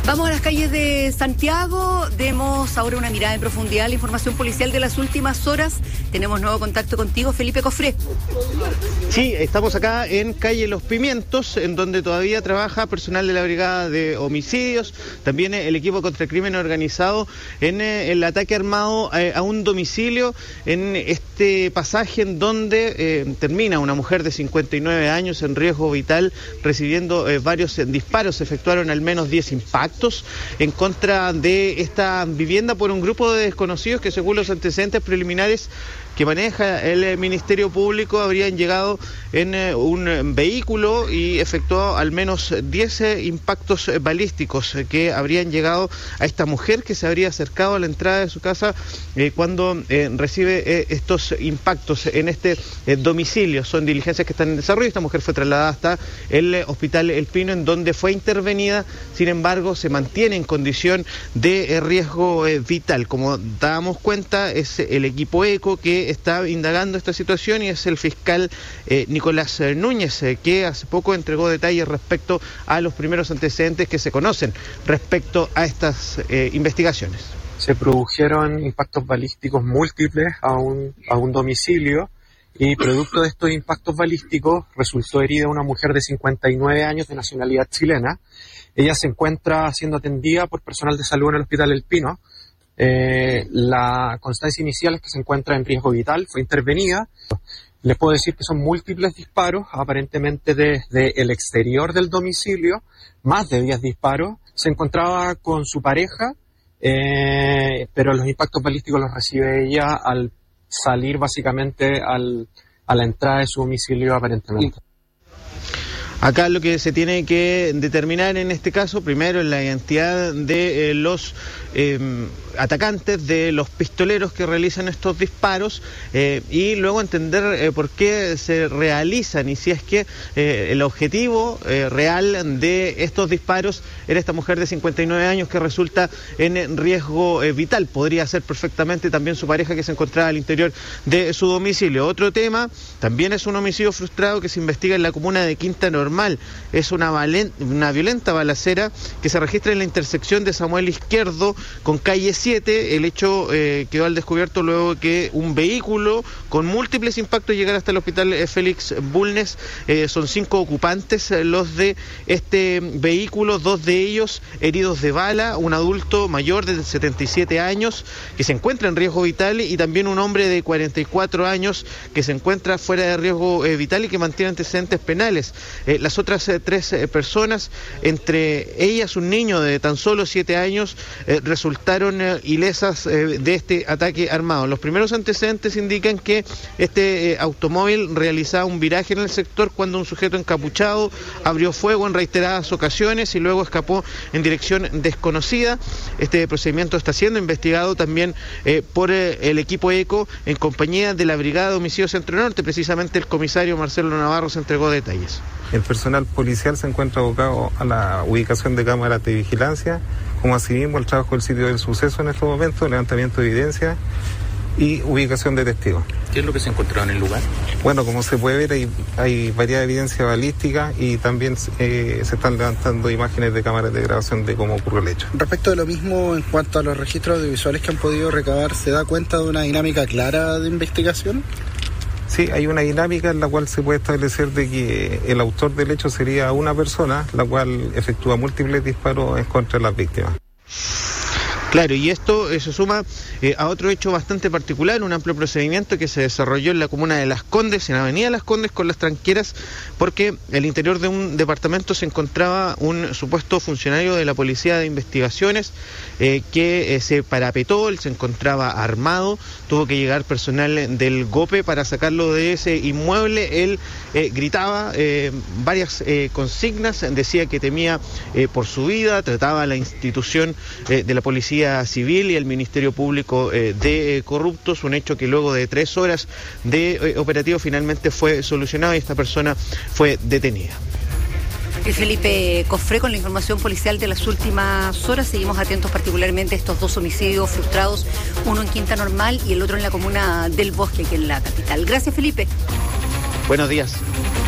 Vamos a las calles de Santiago, demos ahora una mirada en profundidad a la información policial de las últimas horas. Tenemos nuevo contacto contigo, Felipe Cofré. Sí, estamos acá en calle Los Pimientos, en donde todavía trabaja personal de la Brigada de Homicidios, también el equipo contra el crimen organizado en el ataque armado a un domicilio en este pasaje en donde termina una mujer de 59 años en riesgo vital recibiendo varios disparos. Se efectuaron al menos 10 impactos en contra de esta vivienda por un grupo de desconocidos que, según los antecedentes preliminares que maneja el Ministerio Público, habrían llegado en un vehículo y efectuado al menos 10 impactos balísticos que habrían llegado a esta mujer que se habría acercado a la entrada de su casa cuando recibe estos impactos en este domicilio. Son diligencias que están en desarrollo. Esta mujer fue trasladada hasta el Hospital El Pino, en donde fue intervenida. Sin embargo, se mantiene en condición de riesgo vital. Como dábamos cuenta, es el equipo ECO que está indagando esta situación y es el fiscal Nicolás Núñez, que hace poco entregó detalles respecto a los primeros antecedentes que se conocen respecto a estas investigaciones. Se produjeron impactos balísticos múltiples a un domicilio y producto de estos impactos balísticos resultó herida una mujer de 59 años de nacionalidad chilena. Ella se encuentra siendo atendida por personal de salud en el Hospital El Pino. La constancia inicial es que se encuentra en riesgo vital, fue intervenida. Les puedo decir que son múltiples disparos, aparentemente desde el exterior del domicilio, más de 10 disparos. Se encontraba con su pareja, pero los impactos balísticos los recibe ella al salir básicamente a la entrada de su domicilio aparentemente. Acá lo que se tiene que determinar en este caso, primero, es la identidad de los atacantes, de los pistoleros que realizan estos disparos, y luego entender por qué se realizan y si es que el objetivo real de estos disparos era esta mujer de 59 años que resulta en riesgo vital. Podría ser perfectamente también su pareja que se encontraba al interior de su domicilio. Otro tema, también es un homicidio frustrado que se investiga en la comuna de Quinta Normal. Es una violenta balacera que se registra en la intersección de Samuel Izquierdo con calle 7. El hecho quedó al descubierto luego de que un vehículo con múltiples impactos llegara hasta el hospital Félix Bulnes. Son 5 ocupantes los de este vehículo, 2 de ellos heridos de bala, un adulto mayor de 77 años que se encuentra en riesgo vital y también un hombre de 44 años que se encuentra fuera de riesgo vital y que mantiene antecedentes penales. Las otras 3 personas, entre ellas un niño de tan solo 7 años, resultaron ilesas de este ataque armado. Los primeros antecedentes indican que este automóvil realizaba un viraje en el sector cuando un sujeto encapuchado abrió fuego en reiteradas ocasiones y luego escapó en dirección desconocida. Este procedimiento está siendo investigado también por el equipo ECO en compañía de la Brigada de Homicidios Centro Norte. Precisamente el comisario Marcelo Navarro se entregó detalles. El personal policial se encuentra abocado a la ubicación de cámaras de vigilancia, como asimismo el trabajo del sitio del suceso en estos momentos, levantamiento de evidencia y ubicación de testigos. ¿Qué es lo que se encontró en el lugar? Bueno, como se puede ver, hay variada evidencia balística y también se están levantando imágenes de cámaras de grabación de cómo ocurrió el hecho. Respecto de lo mismo, en cuanto a los registros audiovisuales que han podido recabar, ¿se da cuenta de una dinámica clara de investigación? Sí, hay una dinámica en la cual se puede establecer de que el autor del hecho sería una persona, la cual efectúa múltiples disparos en contra de las víctimas. Claro, y esto se suma a otro hecho bastante particular, un amplio procedimiento que se desarrolló en la comuna de Las Condes, en Avenida Las Condes, con las tranqueras, porque en el interior de un departamento se encontraba un supuesto funcionario de la Policía de Investigaciones que se parapetó, él se encontraba armado, tuvo que llegar personal del GOPE para sacarlo de ese inmueble. Él gritaba varias consignas, decía que temía por su vida, trataba a la institución de la Policía Civil y el Ministerio Público de corruptos, un hecho que luego de 3 horas de operativo finalmente fue solucionado y esta persona fue detenida. Felipe Cofré con la información policial de las últimas horas. Seguimos atentos particularmente a estos 2 homicidios frustrados, uno en Quinta Normal y el otro en la comuna del Bosque, aquí en la capital. Gracias, Felipe. Buenos días.